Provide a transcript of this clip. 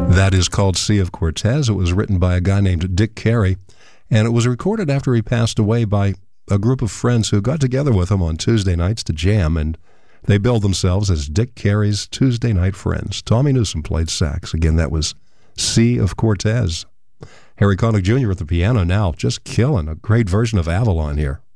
That is called Sea of Cortez. It was written by a guy named Dick Carey, and it was recorded after he passed away by a group of friends who got together with him on Tuesday nights to jam, and they billed themselves as Dick Carey's Tuesday Night Friends. Tommy Newsom played sax. Again, that was Sea of Cortez. Harry Connick Jr. at the piano now, just killing a great version of Avalon here.